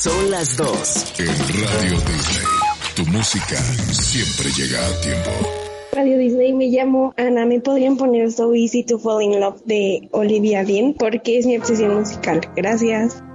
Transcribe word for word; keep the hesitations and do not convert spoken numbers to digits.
Son las dos. En Radio Disney, tu música siempre llega a tiempo. Radio Disney, me llamo Ana. ¿Me podrían poner So Easy to Fall in Love de Olivia Dean? Porque es mi obsesión musical. Gracias.